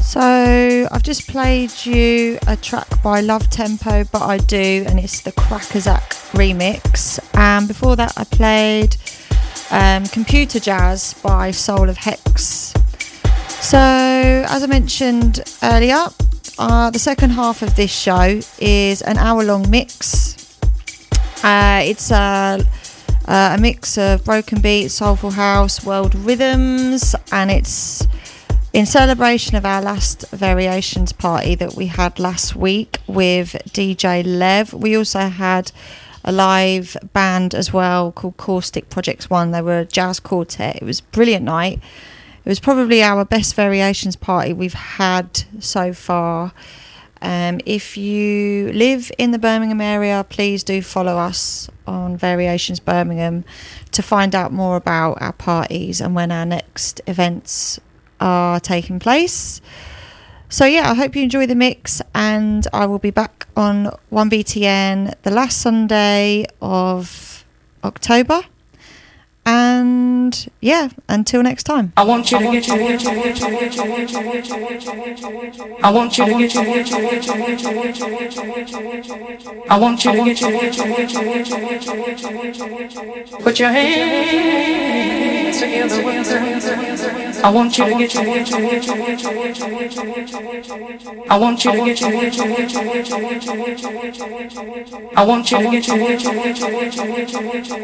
So I've just played you a track by Love Tempo, But I Do, and it's the Crackerzack remix. And before that I played Computer Jazz by Soul of Hex. So as I mentioned earlier, the second half of this show is an hour-long mix. It's a mix of broken beats, soulful house, world rhythms, and it's in celebration of our last Variations party that we had last week with DJ Lev. We also had a live band as well called Caustic Projects One. They were a jazz quartet. It was a brilliant night. It was probably our best Variations party we've had so far. If you live in the Birmingham area, please do follow us on Variations Birmingham to find out more about our parties and when our next events are taking place. So yeah, I hope you enjoy the mix, and I will be back on 1BTN the last Sunday of October. And yeah, until next time. I want you to get I want you to get I want you to get put your hands together with I want you to get I want you to get I want you to get